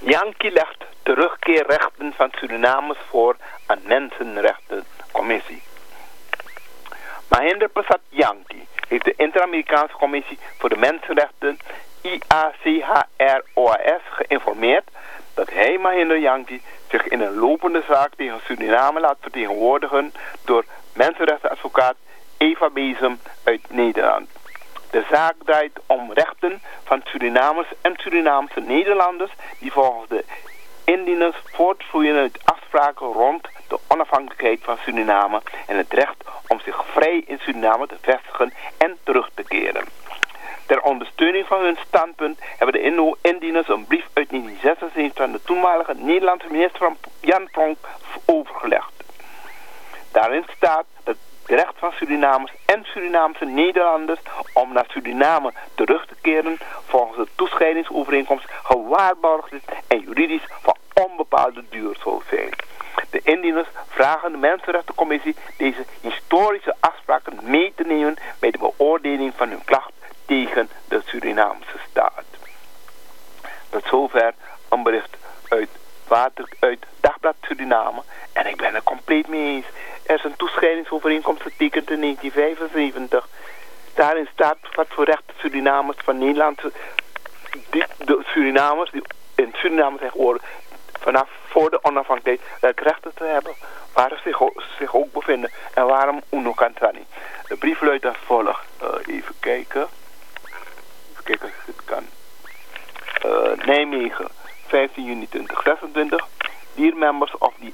Yankee legt terugkeerrechten van Surinamers voor aan Mensenrechtencommissie. Mahinder Prasad Yankee heeft de Inter-Amerikaanse Commissie voor de Mensenrechten IACHR-OAS geïnformeerd dat hij, Mahinder Yankee, zich in een lopende zaak tegen Suriname laat vertegenwoordigen door mensenrechtenadvocaat Eva Bezem uit Nederland. De zaak draait om rechten van Surinamers en Surinaamse Nederlanders die volgens de indieners voortvloeien uit afspraken rond de onafhankelijkheid van Suriname en het recht om zich vrij in Suriname te vestigen en terug te keren. Ter ondersteuning van hun standpunt hebben de indieners een brief uit 1976 van de toenmalige Nederlandse minister van Jan Pronk overgelegd. Daarin staat dat het recht van Surinamers en Surinaamse Nederlanders om naar Suriname terug te keren volgens de toescheidingsovereenkomst gewaarborgd is en juridisch van onbepaalde duur zal zijn. De indieners vragen de Mensenrechtencommissie deze historische afspraken mee te nemen bij de beoordeling van hun klacht tegen de Surinaamse staat. Tot zover een bericht uit Dagblad Suriname en ik ben er compleet mee eens. Er is een toescheidingsovereenkomst getekend in 1975. Daarin staat wat voor rechten Surinamers van Nederlandse de Surinamers die in Suriname zijn geworden vanaf voor de onafhankelijkheid welke rechten te hebben, waar ze zich ook bevinden en waarom Uno Kantani. De brief luidt als volgt. Even kijken of het kan. Nijmegen, 15 juni 2026. Dear members of the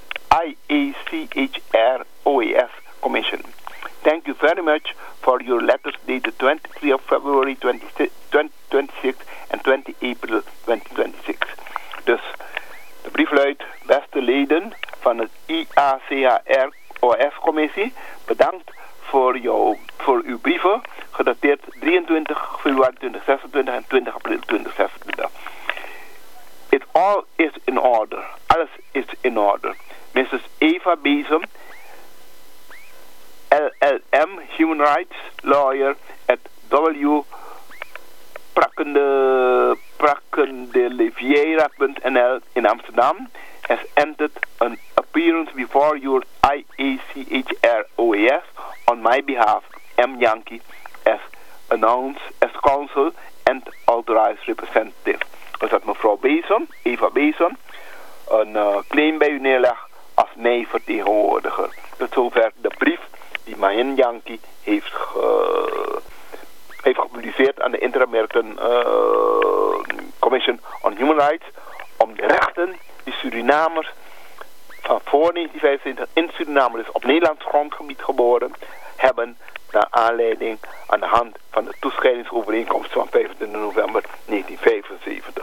IACHR-OAS Commission. Thank you very much for your letters dated 23 of February 2026 and 20 April 2026. Dus de brief luidt: beste leden van het IACHR-OAS-commissie, bedankt voor uw brieven, gedateerd 23 februari 2026 en 20 april 2026. It all is in order. Alles is in order. Mrs. Eva Bezem, LLM, Human Rights Lawyer at W. Prakendeliviera.nl in Amsterdam, has entered an appearance before your IACHR-OAS on my behalf, M. Yankee, as announced as counsel and authorized representative. Dus dat mevrouw Bezem, Eva Bezem, een claim bij u neerlegt als mij vertegenwoordiger. Tot zover de brief die Mahin Yankee heeft gepubliceerd aan de Inter-American Commission on Human Rights om de rechten die Surinamers van voor 1925 in Suriname, dus op Nederlands grondgebied geboren, hebben naar aanleiding aan de hand van de toescheidingsovereenkomst van 25 november 1975.